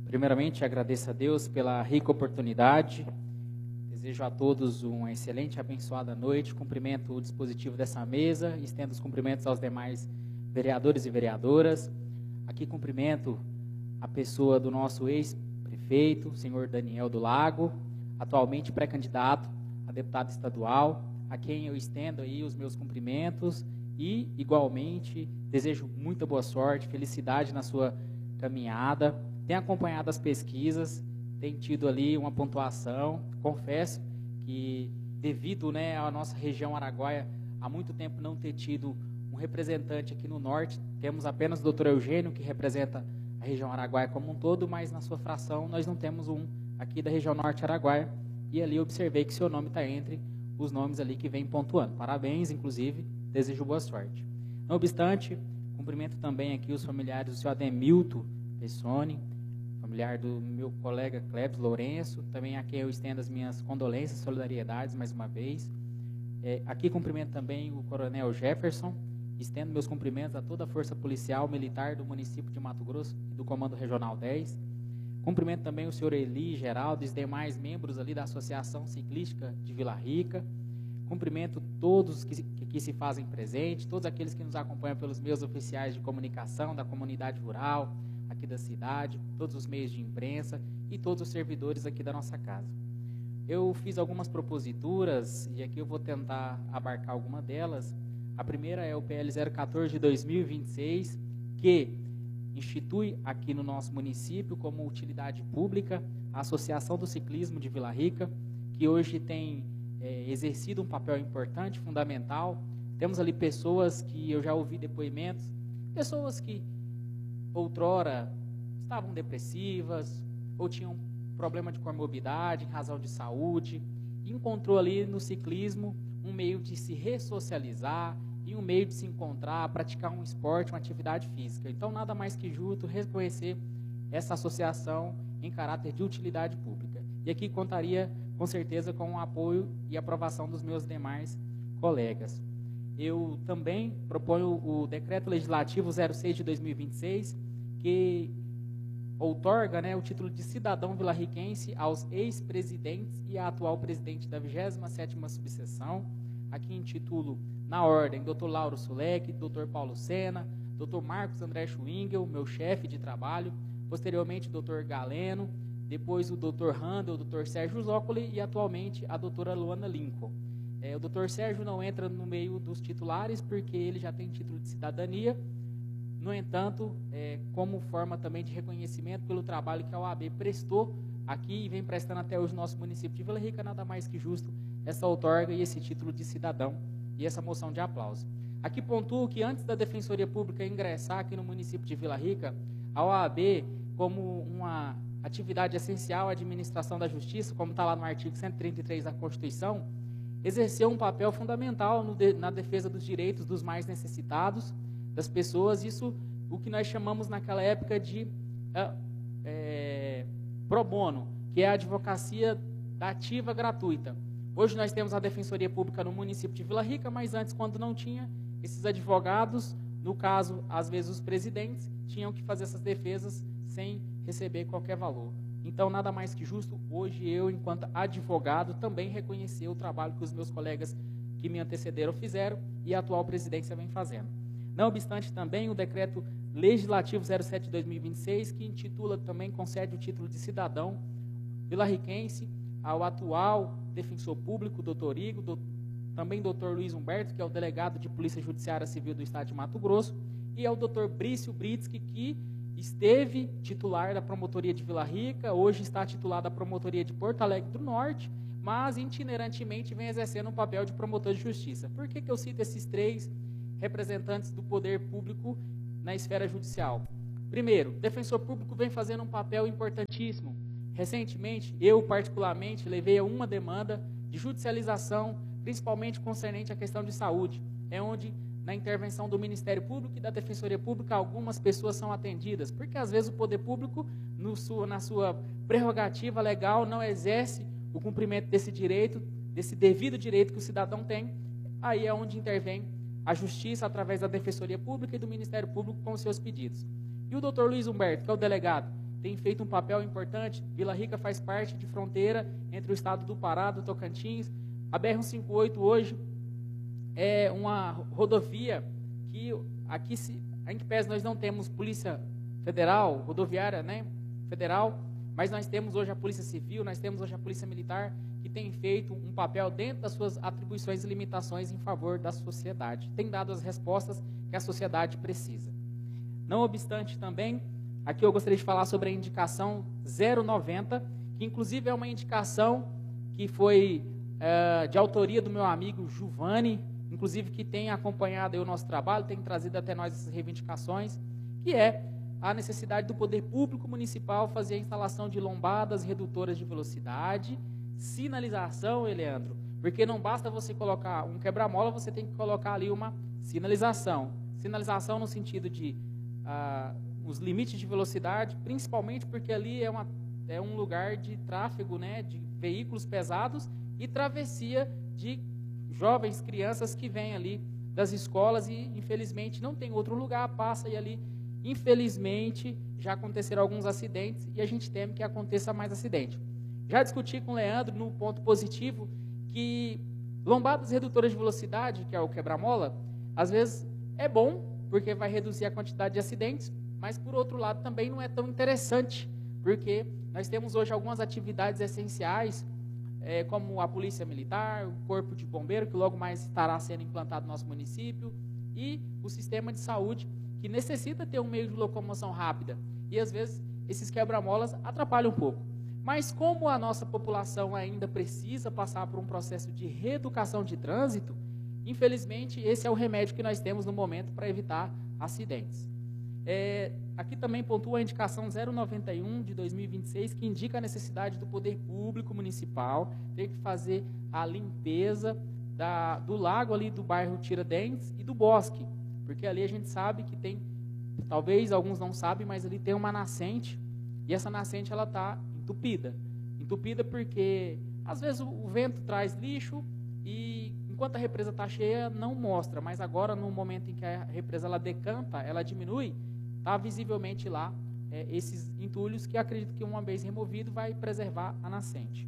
Primeiramente, agradeço a Deus pela rica oportunidade. Desejo a todos uma excelente e abençoada noite. Cumprimento o dispositivo dessa mesa, estendo os cumprimentos aos demais vereadores e vereadoras. Aqui cumprimento a pessoa do nosso ex-prefeito, senhor Daniel do Lago, atualmente pré-candidato a deputado estadual, a quem eu estendo aí os meus cumprimentos e, igualmente, desejo muita boa sorte, felicidade na sua caminhada. Tem acompanhado as pesquisas, tem tido ali uma pontuação. Confesso que, devido à nossa região Araguaia, há muito tempo não ter tido um representante aqui no norte, temos apenas o doutor Eugênio, que representa a região Araguaia como um todo, mas na sua fração nós não temos um aqui da região norte Araguaia, e ali observei que seu nome está entre os nomes ali que vem pontuando. Parabéns, inclusive, desejo boa sorte. Não obstante, cumprimento também aqui os familiares do senhor Ademilton Pessoni, familiar do meu colega Cleves Lourenço, também a quem eu estendo as minhas condolências, solidariedades mais uma vez. Aqui cumprimento também o coronel Jefferson, estendo meus cumprimentos a toda a força policial militar do município de Mato Grosso e do Comando Regional 10. Cumprimento também o senhor Eli Geraldo e os demais membros ali da Associação Ciclística de Vila Rica. Cumprimento todos que se fazem presente, todos aqueles que nos acompanham pelos meios oficiais de comunicação da comunidade rural, aqui da cidade, todos os meios de imprensa e todos os servidores aqui da nossa casa. Eu fiz algumas proposituras e aqui eu vou tentar abarcar alguma delas. A primeira é o PL 014 de 2026, que institui aqui no nosso município como utilidade pública a Associação do Ciclismo de Vila Rica, que hoje tem exercido um papel importante, fundamental. Temos ali pessoas que eu já ouvi depoimentos, pessoas que outrora estavam depressivas ou tinham problema de comorbidade em razão de saúde, e encontrou ali no ciclismo um meio de se ressocializar e um meio de se encontrar, praticar um esporte, uma atividade física. Então, nada mais que justo reconhecer essa associação em caráter de utilidade pública. E aqui contaria, com certeza, com o apoio e aprovação dos meus demais colegas. Eu também proponho o Decreto Legislativo 06 de 2026, que outorga o título de cidadão vilarriquense aos ex-presidentes e à atual presidente da 27ª subseção. Aqui intitulo, na ordem, Dr. Lauro Sulek, Dr. Paulo Sena, Dr. Marcos André Schwingel, meu chefe de trabalho, posteriormente o Dr. Galeno, depois o Dr. Randall, o Dr. Sérgio Zócoli e atualmente a doutora Luana Lincoln. O Dr. Sérgio não entra no meio dos titulares porque ele já tem título de cidadania. No entanto, como forma também de reconhecimento pelo trabalho que a OAB prestou aqui e vem prestando até hoje no nosso município de Vila Rica, nada mais que justo essa outorga e esse título de cidadão e essa moção de aplauso. Aqui pontuo que antes da Defensoria Pública ingressar aqui no município de Vila Rica, a OAB, como uma atividade essencial à administração da justiça, como está lá no artigo 133 da Constituição, exerceu um papel fundamental na defesa dos direitos dos mais necessitados, das pessoas, isso o que nós chamamos naquela época de pro bono, que é a advocacia dativa gratuita. Hoje nós temos a Defensoria Pública no município de Vila Rica, mas antes, quando não tinha, esses advogados, no caso, às vezes os presidentes, tinham que fazer essas defesas sem receber qualquer valor. Então, nada mais que justo, hoje eu, enquanto advogado, também reconhecer o trabalho que os meus colegas que me antecederam fizeram e a atual presidência vem fazendo. Não obstante, também o Decreto Legislativo 07 de 2026, que intitula também, concede o título de cidadão vilarriquense ao atual defensor público, doutor Igor, também doutor Luiz Humberto, que é o delegado de Polícia Judiciária Civil do Estado de Mato Grosso, e ao doutor Brício Britsky, que esteve titular da Promotoria de Vila Rica, hoje está titular da Promotoria de Porto Alegre do Norte, mas itinerantemente vem exercendo um papel de promotor de justiça. Por que eu cito esses três representantes do poder público na esfera judicial? Primeiro, o defensor público vem fazendo um papel importantíssimo. Recentemente, eu particularmente levei a uma demanda de judicialização, principalmente concernente à questão de saúde, onde na intervenção do Ministério Público e da Defensoria Pública algumas pessoas são atendidas, porque às vezes o poder público, na sua prerrogativa legal, não exerce o cumprimento desse direito, desse devido direito que o cidadão tem. Aí é onde intervém a Justiça através da Defensoria Pública e do Ministério Público com os seus pedidos. E o doutor Luiz Humberto, que é o delegado, tem feito um papel importante. Vila Rica faz parte de fronteira entre o estado do Pará, do Tocantins. A BR-158 hoje é uma rodovia que aqui, em que pese nós não temos polícia federal, rodoviária, né, federal, mas nós temos hoje a Polícia Civil, nós temos hoje a Polícia Militar, que tem feito um papel dentro das suas atribuições e limitações em favor da sociedade. Tem dado as respostas que a sociedade precisa. Não obstante também, aqui eu gostaria de falar sobre a indicação 090, que inclusive é uma indicação que foi de autoria do meu amigo Giovanni, inclusive que tem acompanhado aí o nosso trabalho, tem trazido até nós essas reivindicações, que é a necessidade do poder público municipal fazer a instalação de lombadas redutoras de velocidade, sinalização, Eleandro, porque não basta você colocar um quebra-mola, você tem que colocar ali uma sinalização. Sinalização no sentido de os limites de velocidade, principalmente porque ali é um lugar de tráfego, né, de veículos pesados e travessia de jovens, crianças que vêm ali das escolas e, infelizmente, não tem outro lugar, passa e ali, infelizmente, já aconteceram alguns acidentes e a gente teme que aconteça mais acidente. Já discuti com o Leandro, no ponto positivo, que lombadas redutoras de velocidade, que é o quebra-mola, às vezes é bom, porque vai reduzir a quantidade de acidentes, mas, por outro lado, também não é tão interessante, porque nós temos hoje algumas atividades essenciais, como a Polícia Militar, o Corpo de Bombeiro, que logo mais estará sendo implantado no nosso município, e o sistema de saúde, que necessita ter um meio de locomoção rápida. E, às vezes, esses quebra-molas atrapalham um pouco. Mas, como a nossa população ainda precisa passar por um processo de reeducação de trânsito, infelizmente, esse é o remédio que nós temos no momento para evitar acidentes. Aqui também pontua a indicação 091 de 2026, que indica a necessidade do poder público municipal ter que fazer a limpeza do lago ali do bairro Tiradentes e do Bosque, porque ali a gente sabe que tem, talvez alguns não sabem, mas ali tem uma nascente, e essa nascente ela está entupida porque às vezes o vento traz lixo e enquanto a represa está cheia não mostra, mas agora no momento em que a represa ela decanta, ela diminui, está visivelmente lá esses entulhos que acredito que uma vez removido vai preservar a nascente.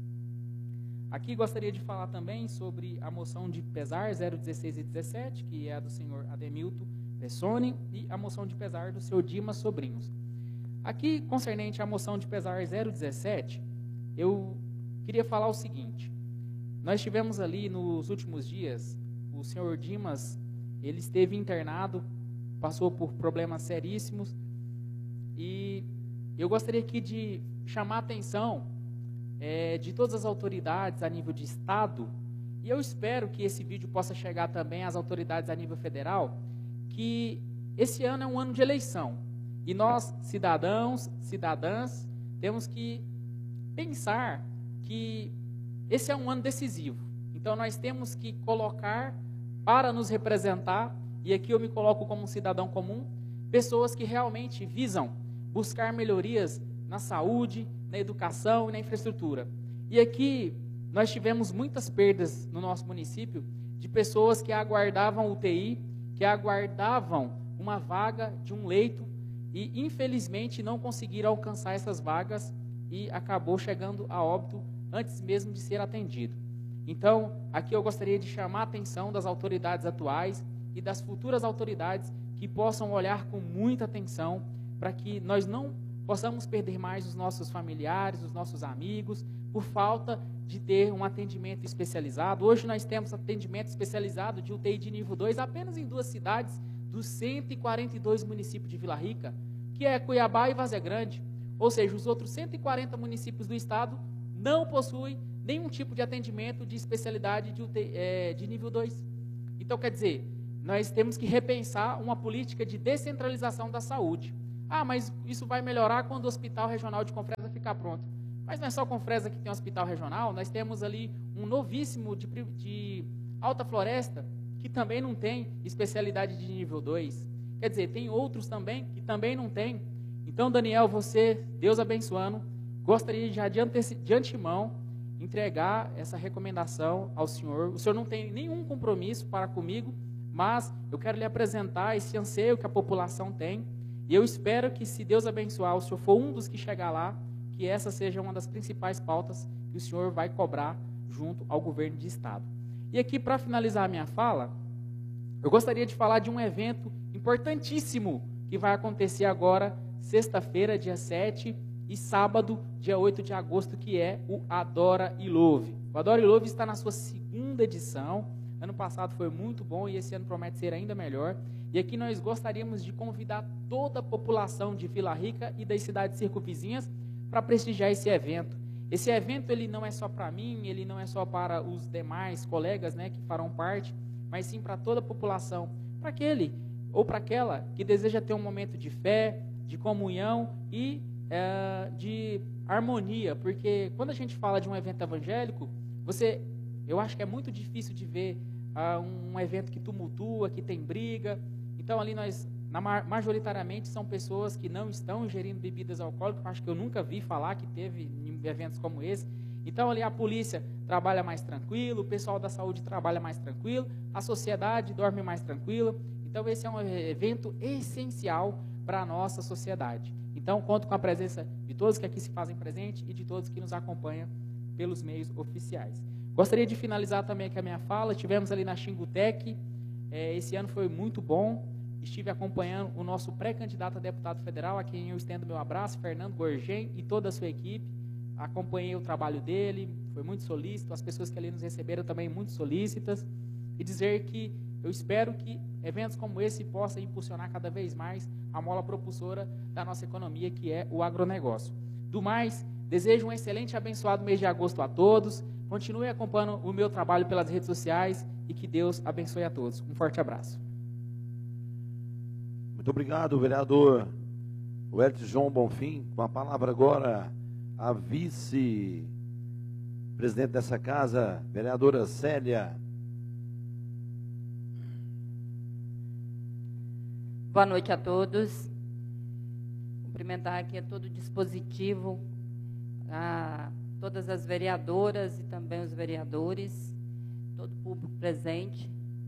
Aqui gostaria de falar também sobre a moção de pesar 016 e 17, que é a do senhor Ademilton Bessoni, e a moção de pesar do senhor Dimas Sobrinhos. Aqui, concernente à moção de pesar 017, eu queria falar o seguinte. Nós tivemos ali nos últimos dias, o senhor Dimas, ele esteve internado, passou por problemas seríssimos, e eu gostaria aqui de chamar a atenção de todas as autoridades a nível de Estado, e eu espero que esse vídeo possa chegar também às autoridades a nível federal, que esse ano é um ano de eleição, e nós, cidadãos, cidadãs, temos que pensar que esse é um ano decisivo. Então, nós temos que colocar para nos representar, e aqui eu me coloco como um cidadão comum, pessoas que realmente visam buscar melhorias na saúde, na educação e na infraestrutura. E aqui nós tivemos muitas perdas no nosso município de pessoas que aguardavam UTI, que aguardavam uma vaga de um leito e, infelizmente, não conseguiram alcançar essas vagas e acabou chegando a óbito antes mesmo de ser atendido. Então, aqui eu gostaria de chamar a atenção das autoridades atuais e das futuras autoridades que possam olhar com muita atenção para que nós não possamos perder mais os nossos familiares, os nossos amigos, por falta de ter um atendimento especializado. Hoje nós temos atendimento especializado de UTI de nível 2 apenas em 2 cidades dos 142 municípios de Vila Rica, que é Cuiabá e Várzea Grande. Ou seja, os outros 140 municípios do estado não possuem nenhum tipo de atendimento de especialidade de UTI, de nível 2. Então, quer dizer, nós temos que repensar uma política de descentralização da saúde. Ah, mas isso vai melhorar quando o Hospital Regional de Confresa ficar pronto. Mas não é só Confresa que tem um hospital regional, nós temos ali um novíssimo de Alta Floresta, que também não tem especialidade de nível 2. Quer dizer, tem outros também que também não tem. Então, Daniel, você, Deus abençoando, gostaria já de antemão entregar essa recomendação ao senhor. O senhor não tem nenhum compromisso para comigo, mas eu quero lhe apresentar esse anseio que a população tem. E eu espero que, se Deus abençoar, o senhor for um dos que chegar lá, que essa seja uma das principais pautas que o senhor vai cobrar junto ao governo de estado. E aqui, para finalizar a minha fala, eu gostaria de falar de um evento importantíssimo que vai acontecer agora, sexta-feira, dia 7, e sábado, dia 8 de agosto, que é o Adora e Louve. O Adora e Louve está na sua segunda edição. Ano passado foi muito bom e esse ano promete ser ainda melhor. E aqui nós gostaríamos de convidar toda a população de Vila Rica e das cidades circunvizinhas para prestigiar esse evento. Esse evento ele não é só para mim, ele não é só para os demais colegas, né, que farão parte, mas sim para toda a população, para aquele ou para aquela que deseja ter um momento de fé, de comunhão e de harmonia, porque quando a gente fala de um evento evangélico, eu acho que é muito difícil de ver um evento que tumultua, que tem briga. Então ali majoritariamente são pessoas que não estão ingerindo bebidas alcoólicas. Acho que eu nunca vi falar que teve em eventos como esse. Então ali a polícia trabalha mais tranquilo, o pessoal da saúde trabalha mais tranquilo, a sociedade dorme mais tranquilo. Então esse é um evento essencial para a nossa sociedade. Então conto com a presença de todos que aqui se fazem presente e de todos que nos acompanham pelos meios oficiais. Gostaria de finalizar também aqui a minha fala. Estivemos ali na Xingutec, esse ano foi muito bom. Estive acompanhando o nosso pré-candidato a deputado federal, a quem eu estendo meu abraço, Fernando Gorgen, e toda a sua equipe. Acompanhei o trabalho dele, foi muito solícito, as pessoas que ali nos receberam também muito solícitas, e dizer que eu espero que eventos como esse possam impulsionar cada vez mais a mola propulsora da nossa economia, que é o agronegócio. Do mais, desejo um excelente e abençoado mês de agosto a todos. Continue acompanhando o meu trabalho pelas redes sociais e que Deus abençoe a todos. Um forte abraço. Muito obrigado, vereador Wellington João Bonfim. Com a palavra agora, a vice-presidente dessa casa, vereadora Célia. Boa noite a todos. Cumprimentar aqui a todo o dispositivo, a todas as vereadoras e também os vereadores, todo o público presente.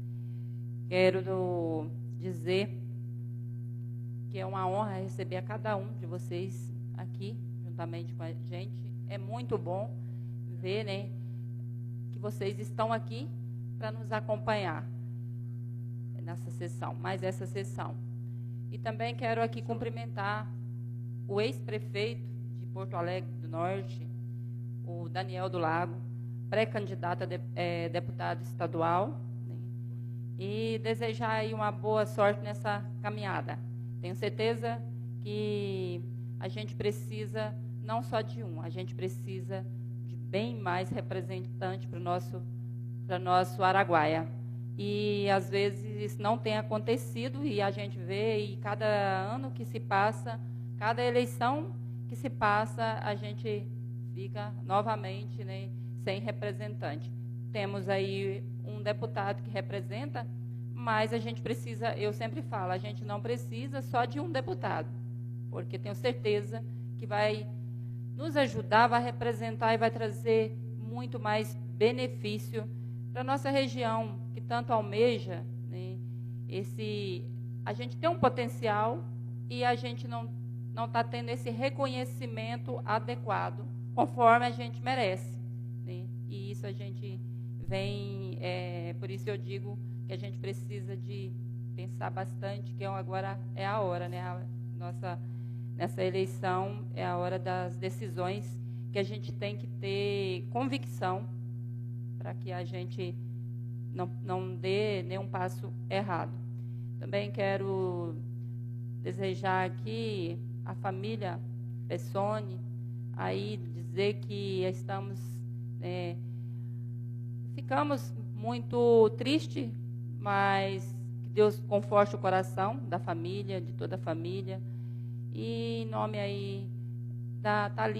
Quero dizer que é uma honra receber a cada um de vocês aqui, juntamente com a gente. É muito bom ver, né, que vocês estão aqui para nos acompanhar nessa sessão, mais essa sessão. E também quero aqui cumprimentar o ex-prefeito de Porto Alegre do Norte, o Daniel do Lago, pré-candidato a deputado estadual, né, e desejar aí uma boa sorte nessa caminhada. Tenho certeza que a gente precisa não só de um, a gente precisa de bem mais representante para o nosso Araguaia. E às vezes isso não tem acontecido e a gente vê, e cada ano que se passa, cada eleição que se passa, a gente fica novamente, né, sem representante. Temos aí um deputado que representa, mas a gente precisa, eu sempre falo, a gente não precisa só de um deputado, porque tenho certeza que vai nos ajudar, vai representar e vai trazer muito mais benefício para a nossa região, que tanto almeja, né, a gente tem um potencial e a gente não está tendo esse reconhecimento adequado, conforme a gente merece, né? E isso a gente vem, por isso eu digo que a gente precisa de pensar bastante, que agora é a hora, né? Nessa eleição é a hora das decisões, que a gente tem que ter convicção para que a gente não dê nenhum passo errado. Também quero desejar aqui a família Bessone, aí dizer que ficamos muito tristes, mas que Deus conforte o coração da família, de toda a família, e em nome aí da Thalita.